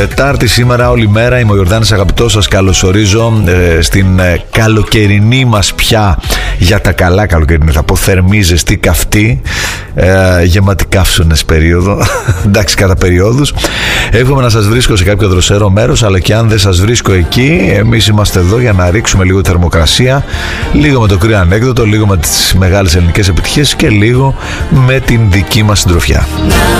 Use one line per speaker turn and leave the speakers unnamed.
Τετάρτη σήμερα όλη μέρα, είμαι ο Ιορδάνης Αγαπητός, σας καλωσορίζω στην καλοκαιρινή μας πια, για τα καλά καλοκαιρινή θα πω, θερμή, ζεστή, καυτή, γεμάτη καύσωνες περίοδο, εντάξει, κατά περιόδους. Εύχομαι να σας βρίσκω σε κάποιο δροσερό μέρος, αλλά και αν δεν σας βρίσκω εκεί, εμείς είμαστε εδώ για να ρίξουμε λίγο θερμοκρασία, λίγο με το κρύο ανέκδοτο, λίγο με τις μεγάλες ελληνικές επιτυχίες και λίγο με την δική μας συντροφιά.